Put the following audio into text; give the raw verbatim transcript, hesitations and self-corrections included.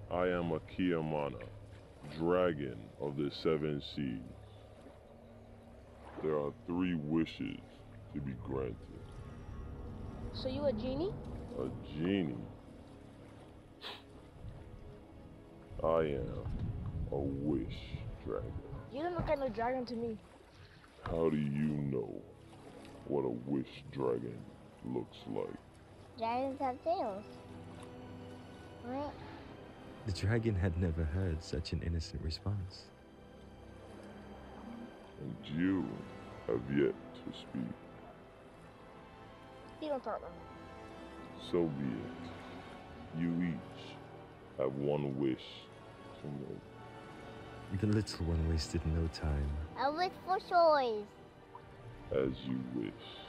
I am a Kiyamana, dragon of the seven seas. There are three wishes to be granted. So you a genie? A genie. I am a wish dragon. You don't look like no dragon to me. How do you know what a wish dragon looks like? Dragons have tails. Right? The dragon had never heard such an innocent response. And you have yet to speak. You don't talk to me. So be it. You each have one wish to make. The little one wasted no time. I wish for toys. As you wish.